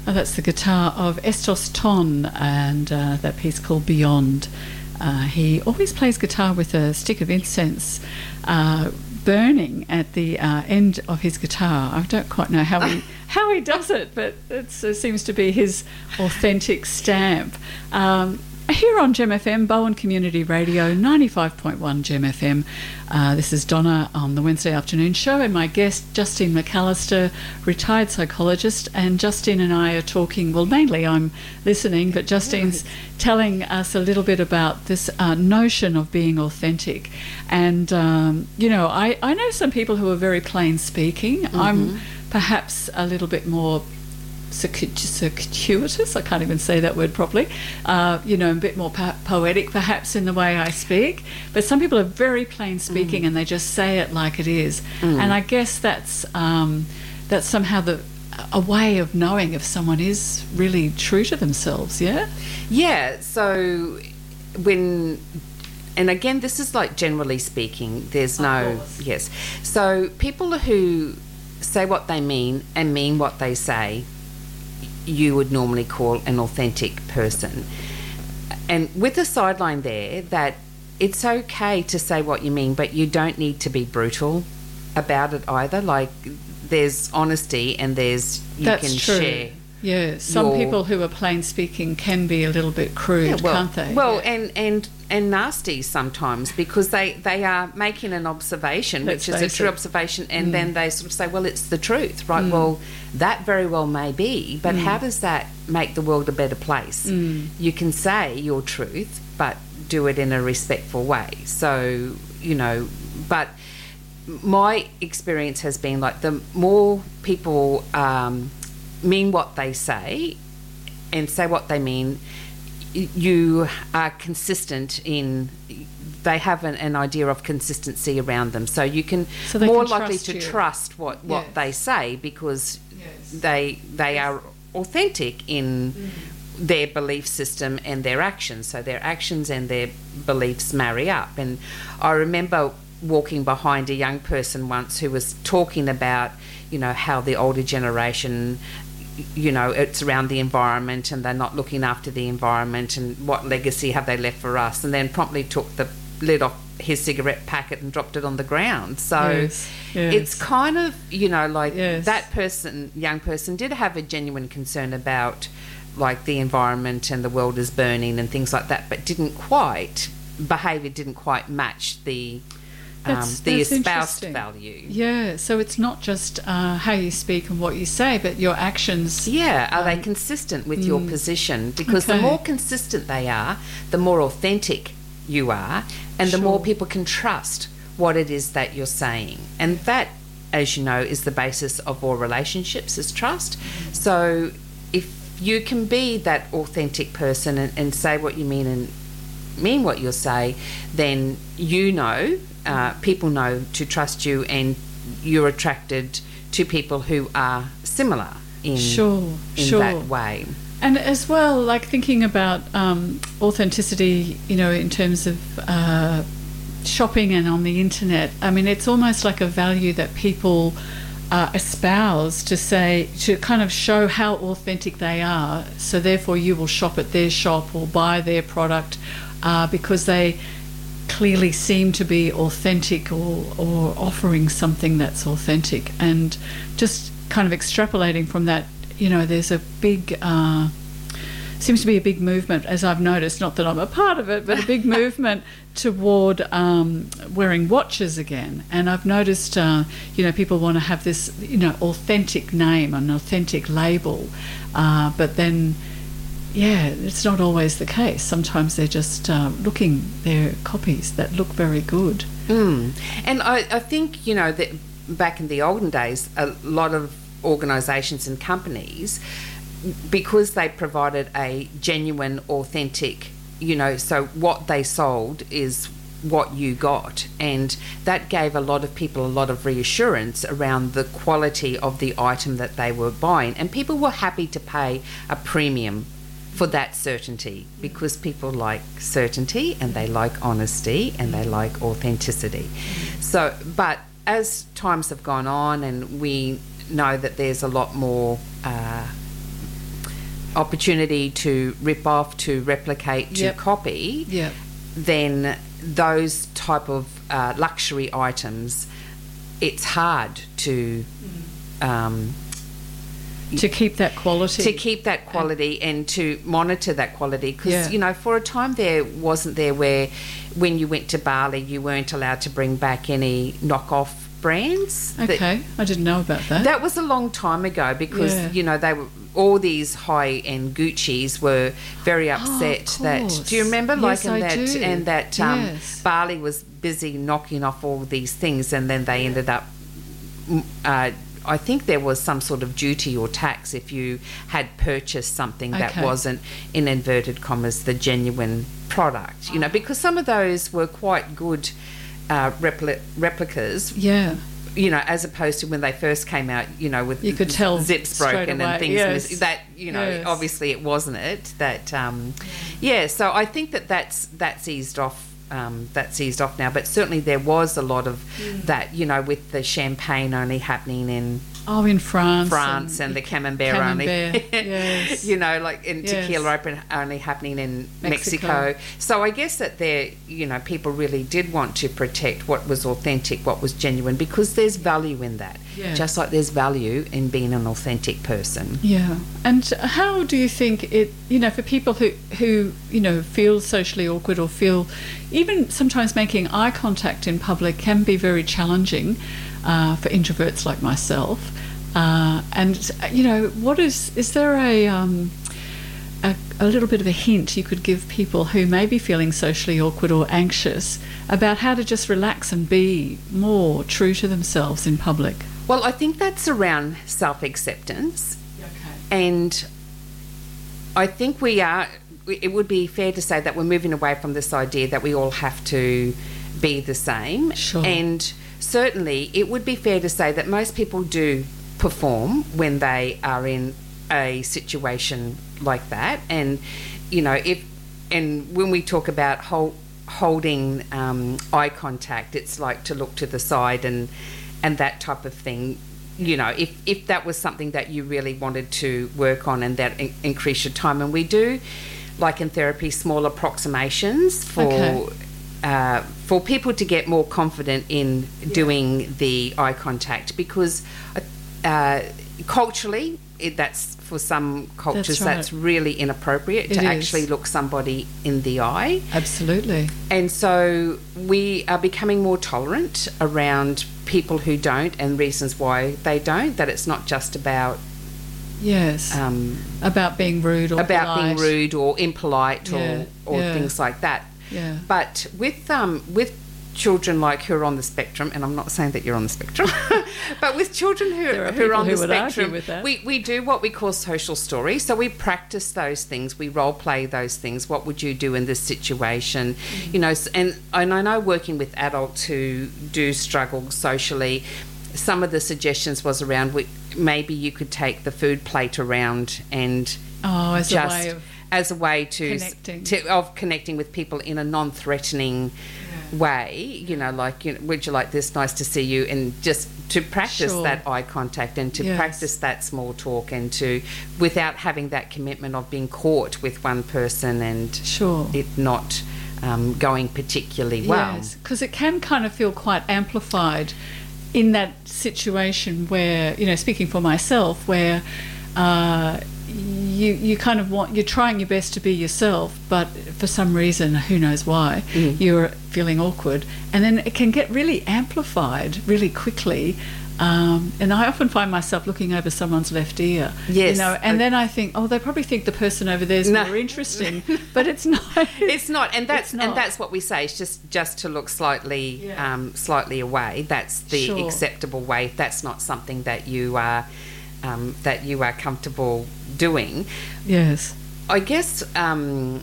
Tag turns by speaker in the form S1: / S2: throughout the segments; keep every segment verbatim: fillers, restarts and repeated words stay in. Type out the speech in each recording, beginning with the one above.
S1: Oh, that's the guitar of Estos Ton and uh, that piece called Beyond. Uh, he always plays guitar with a stick of incense uh, burning at the uh, end of his guitar. I don't quite know how he how he does it, but it's, it seems to be his authentic stamp. Um, Here on Gem F M, Bowen Community Radio, ninety-five point one Gem F M. Uh, this is Donna on the Wednesday afternoon show, and my guest, Justine McAllister, retired psychologist. And Justine and I are talking, well, mainly I'm listening, but Justine's telling us a little bit about this uh, notion of being authentic. And, um, you know, I, I know some people who are very plain speaking. Mm-hmm. I'm perhaps a little bit more circuitous, I can't even say that word properly, uh, you know, a bit more po- poetic perhaps in the way I speak, but some people are very plain speaking mm. and they just say it like it is. Mm. And I guess that's um, that's somehow the a way of knowing if someone is really true to themselves, yeah?
S2: Yeah, so when, and again, this is like generally speaking, there's no, yes. So people who say what they mean and mean what they say, you would normally call an authentic person. And with a sideline there that it's okay to say what you mean, but you don't need to be brutal about it either. Like, there's honesty and there's you
S1: That's
S2: can
S1: true.
S2: share.
S1: Yeah, some
S2: your,
S1: people who are plain speaking can be a little bit crude,
S2: yeah, well,
S1: can't they?
S2: Well,
S1: yeah.
S2: and, and and nasty sometimes, because they, they are making an observation,
S1: Let's
S2: which is a true
S1: it.
S2: observation, and
S1: mm.
S2: then they sort of say, well, it's the truth, right?
S1: Mm.
S2: Well, that very well may be, but mm. how does that make the world a better place?
S1: Mm.
S2: You can say your truth, but do it in a respectful way. So, you know, but my experience has been like the more people um, mean what they say and say what they mean, you are consistent in, they have an, an idea of consistency around them. So you can
S1: so
S2: more
S1: can
S2: likely to
S1: you.
S2: trust what, what
S1: yes.
S2: they say, because
S1: yes.
S2: they they
S1: yes.
S2: are authentic in
S1: mm.
S2: their belief system and their actions. So their actions and their beliefs marry up. And I remember walking behind a young person once who was talking about, you know, how the older generation, you know, it's around the environment and they're not looking after the environment and what legacy have they left for us, and then promptly took the lid off his cigarette packet and dropped it on the ground. So
S1: yes, yes.
S2: it's kind of, you know, like
S1: yes.
S2: that person, young person, did have a genuine concern about like the environment and the world is burning and things like that, but didn't quite, behaviour didn't quite match the
S1: That's,
S2: um, the
S1: that's
S2: espoused value.
S1: Yeah, so it's not just uh, how you speak and what you say, but your actions.
S2: Yeah, are
S1: um,
S2: they consistent with
S1: mm,
S2: your position? Because
S1: okay.
S2: the more consistent they are, the more authentic you are, and
S1: sure.
S2: the more people can trust what it is that you're saying. And that, as you know, is the basis of all relationships, is trust. Mm. So if you can be that authentic person and, and say what you mean and mean what you'll say, then you know, uh, people know to trust you, and you're attracted to people who are similar in,
S1: sure,
S2: in
S1: sure.
S2: that way.
S1: And as well, like thinking about um, authenticity, you know, in terms of uh, shopping and on the internet, I mean, it's almost like a value that people uh, espouse to say, to kind of show how authentic they are. So therefore you will shop at their shop or buy their product uh, because they clearly seem to be authentic, or, or offering something that's authentic. And just kind of extrapolating from that, you know, there's a big, uh, seems to be a big movement, as I've noticed, not that I'm a part of it, but a big movement toward um, wearing watches again. And I've noticed, uh, you know, people want to have this, you know, authentic name, an authentic label, uh, but then, yeah, it's not always the case. Sometimes they're just uh, looking, they're copies that look very good.
S2: Mm. And I, I think, you know, that back in the olden days, a lot of organisations and companies, because they provided a genuine, authentic, you know, so what they sold is what you got, and that gave a lot of people a lot of reassurance around the quality of the item that they were buying, and people were happy to pay a premium for that certainty, because people like certainty and they like honesty and they like authenticity. So, but as times have gone on and we know that there's a lot more uh, opportunity to rip off, to replicate, to
S1: Yep.
S2: copy,
S1: Yeah.
S2: then those type of uh, luxury items, it's hard to um,
S1: To keep that quality.
S2: to keep that quality and to monitor that quality, because
S1: Yeah.
S2: you know, for a time there wasn't there where when you went to Bali you weren't allowed to bring back any knockoff brands. That-
S1: Okay, I didn't know about that.
S2: that was a long time ago, because
S1: Yeah.
S2: you know they were all these high-end Gucci's were very upset that.
S1: course.
S2: Do you remember, like,
S1: Yes,
S2: and
S1: I
S2: that
S1: do.
S2: and that um,
S1: Yes.
S2: Bali was busy knocking off all these things, and then they ended up. mm, Uh, I think there was some sort of duty or tax if you had purchased something that
S1: Okay.
S2: wasn't, in inverted commas, the genuine product. You know, because some of those were quite good uh, repli- replicas.
S1: Yeah.
S2: You know, as opposed to when they first came out, you know, with
S1: You could tell
S2: zips
S1: straight
S2: broken
S1: away,
S2: and things
S1: yes.
S2: miss- that, you know,
S1: Yes.
S2: obviously it wasn't it. That, um, yeah. So I think that that's that's eased off. Um, that's eased off now, but certainly there was a lot of that. You know, with the champagne only happening in
S1: Oh, in France.
S2: France and, the camembert,
S1: Camembert,
S2: only,
S1: yes.
S2: you know, like in
S1: Yes.
S2: tequila open only happening in
S1: Mexico.
S2: Mexico. So I guess that there, you know, people really did want to protect what was authentic, what was genuine, because there's value in that.
S1: Yeah.
S2: Just like there's value in being an authentic person.
S1: Yeah. And how do you think it, you know, for people who, who, you know, feel socially awkward or feel even sometimes making eye contact in public can be very challenging uh, for introverts like myself. Uh, and, you know, what is, is there a, um, a, a little bit of a hint you could give people who may be feeling socially awkward or anxious about how to just relax and be more true to themselves in public?
S2: Well, I think that's around self-acceptance.
S1: Okay.
S2: And I think we are, it would be fair to say that we're moving away from this idea that we all have to be the same.
S1: Sure.
S2: And certainly it would be fair to say that most people do perform when they are in a situation like that. And, you know, if, and when we talk about hold, holding um, eye contact, it's like to look to the side and, and that type of thing. You know, if, if that was something that you really wanted to work on and that in- increase your time, and we do, like in therapy, small approximations for
S1: Okay.
S2: uh, for people to get more confident in doing the eye contact, because uh, culturally, it, that's for some cultures
S1: That's right.
S2: that's really inappropriate
S1: It
S2: to
S1: is.
S2: actually look somebody in the eye.
S1: Absolutely.
S2: And so we are becoming more tolerant around people who don't and reasons why they don't, that it's not just about
S1: Yes.
S2: um,
S1: about being rude or
S2: about
S1: polite.
S2: being rude or impolite
S1: Yeah,
S2: or, or
S1: yeah.
S2: things like that.
S1: Yeah.
S2: But with um, with children like who are on the spectrum, and I'm not saying that you're on the spectrum, but with children who,
S1: There are
S2: who are
S1: people
S2: on the
S1: who would argue
S2: spectrum,
S1: with that.
S2: we, we do what we call social stories. So we practice those things, we role play those things. What would you do in this situation?
S1: Mm-hmm.
S2: You know, s- and, and I know working with adults who do struggle socially, some of the suggestions was around we, maybe you could take the food plate around and
S1: Oh, as
S2: just
S1: a way of
S2: as a way to,
S1: connecting.
S2: to of connecting with people in a non-threatening way, you know, like, you know, would you like this, nice to see you, and just to practice
S1: Sure.
S2: that eye contact and to
S1: Yes.
S2: practice that small talk, and to without having that commitment of being caught with one person and
S1: sure.
S2: it not um, going particularly well.
S1: Yes, because it can kind of feel quite amplified in that situation where, you know, speaking for myself, where uh, you you kind of want, you're trying your best to be yourself, but for some reason, who knows why,
S2: Mm.
S1: you're feeling awkward, and then it can get really amplified really quickly. Um, and I often find myself looking over someone's left ear,
S2: Yes.
S1: you know, and then I think, oh, they probably think the person over there is
S2: No.
S1: more interesting, but it's not.
S2: It's not, and that's
S1: It's not.
S2: and that's what we say. It's just just to look slightly
S1: Yeah.
S2: um, slightly away. That's the
S1: Sure.
S2: acceptable way. If that's not something that you are um, that you are comfortable doing,
S1: Yes.
S2: I guess. Um,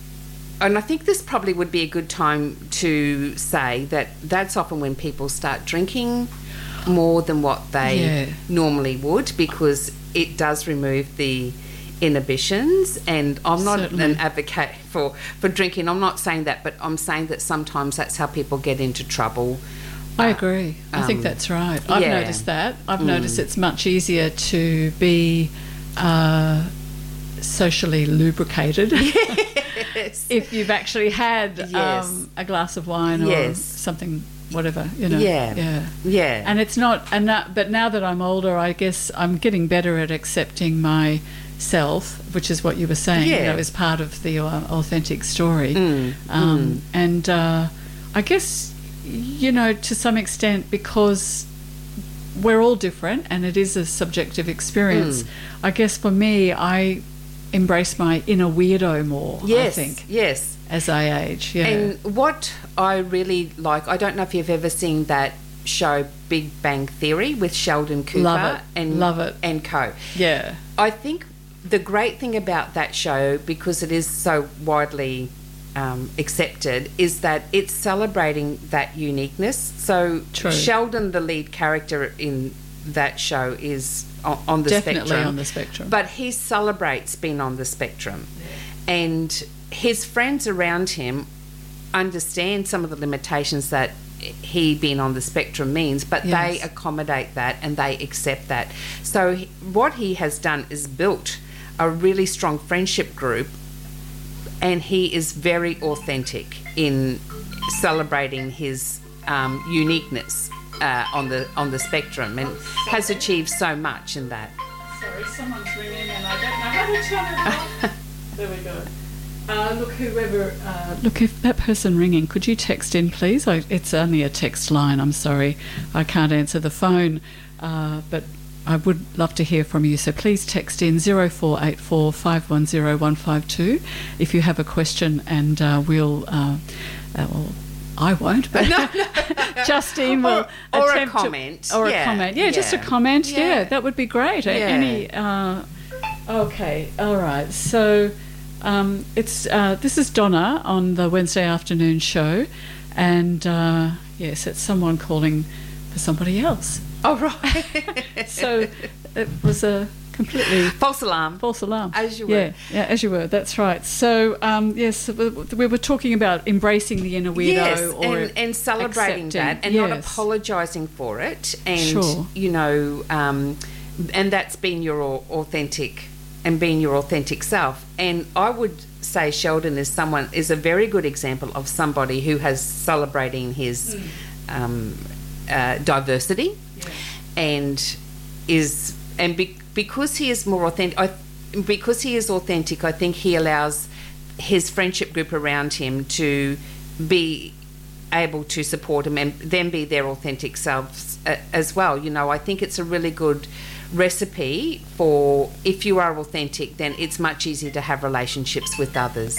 S2: and I think this probably would be a good time to say that that's often when people start drinking more than what they
S1: Yeah.
S2: normally would, because it does remove the inhibitions. And I'm not
S1: Certainly.
S2: an advocate for, for drinking. I'm not saying that, but I'm saying that sometimes that's how people get into trouble.
S1: I agree. I think
S2: um,
S1: that's right. I've
S2: yeah.
S1: noticed that. I've
S2: Mm.
S1: noticed it's much easier to be uh, socially lubricated.
S2: Yes.
S1: If you've actually had
S2: Yes.
S1: um, a glass of wine or
S2: Yes.
S1: something, whatever, you know.
S2: Yeah.
S1: Yeah.
S2: Yeah.
S1: And it's not, and that, but now that I'm older, I guess I'm getting better at accepting myself, which is what you were saying.
S2: Yeah.
S1: You know, as part of the uh, authentic story.
S2: Mm,
S1: Um,
S2: mm.
S1: And uh, I guess, you know, to some extent, because we're all different and it is a subjective experience,
S2: Mm.
S1: I guess for me, I embrace my inner weirdo more,
S2: Yes.
S1: I think,
S2: Yes.
S1: as I age. Yeah.
S2: And what I really like, I don't know if you've ever seen that show Big Bang Theory with Sheldon Cooper
S1: Love it.
S2: and
S1: Love it.
S2: and co.
S1: yeah.
S2: I think the great thing about that show, because it is so widely um, accepted, is that it's celebrating that uniqueness. So
S1: True.
S2: Sheldon, the lead character in that show, is on, on the
S1: Definitely
S2: spectrum.
S1: on the spectrum.
S2: But he celebrates being on the spectrum. And his friends around him understand some of the limitations that he being on the spectrum means, but
S1: Yes.
S2: they accommodate that and they accept that. So he- what he has done is built a really strong friendship group, and he is very authentic in celebrating his um, uniqueness uh, on the on the spectrum, and has achieved so much in that.
S1: Sorry, someone's ringing and I don't know how to turn it off. There we go. Uh, look, whoever... Uh, look, if that person ringing, could you text in, please? I, it's only a text line, I'm sorry. I can't answer the phone, uh, but I would love to hear from you. So please text in zero four eight four, five one zero, one five two if you have a question, and uh, we'll... Uh, uh, well, I won't, but Justine will
S2: Or- or a
S1: attempt to-
S2: comment.
S1: or
S2: Yeah,
S1: a comment. Yeah, just a
S2: yeah.
S1: comment. Yeah,
S2: Yeah.
S1: that would be great. A-
S2: Yeah.
S1: Any... Uh, okay, all right. So... Um, it's uh, this is Donna on the Wednesday afternoon show, and uh, yes, it's someone calling for somebody else.
S2: Oh, right.
S1: So it was a completely
S2: False alarm.
S1: false alarm.
S2: As you
S1: Yeah,
S2: were.
S1: yeah, as you were. That's right. So um, yes, we, we were talking about embracing the inner weirdo,
S2: Yes,
S1: or
S2: and, and celebrating
S1: accepting.
S2: that, and not
S1: Yes.
S2: apologising for it, and
S1: Sure.
S2: you know, um, and that's being your au- authentic and being your authentic self. And I would say Sheldon is someone is a very good example of somebody who has celebrating his um, uh, diversity,
S1: Yeah.
S2: and is and be, because he is more authentic. I, because he is authentic, I think he allows his friendship group around him to be able to support him and then be their authentic selves uh, as well. You know, I think it's a really good recipe for, if you are authentic, then it's much easier to have relationships with others.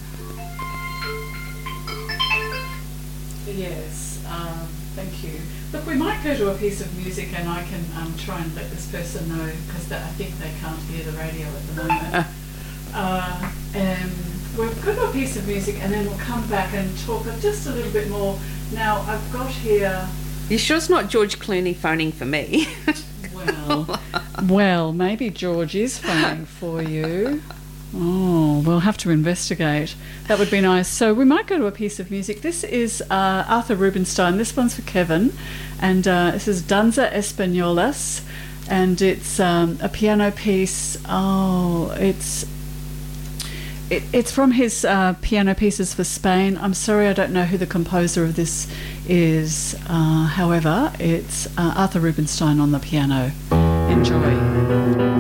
S1: Yes, um, thank you. Look, we might go to a piece of music, and I can um, try and let this person know, because I think they can't hear the radio at the moment. Uh, and we'll go to a piece of music, and then we'll come back and talk just a little bit more. Now, I've got here...
S2: You sure it's not George Clooney phoning for me?
S1: Well, well, maybe George is phoning for you. Oh, we'll have to investigate. That would be nice. So we might go to a piece of music. This is uh, Arthur Rubinstein. This one's for Kevin. And uh, this is Danza Españolas. And it's um, a piano piece. Oh, it's... It, it's from his uh, piano pieces for Spain. I'm sorry, I don't know who the composer of this is. Uh, however, it's uh, Arthur Rubinstein on the piano. Enjoy.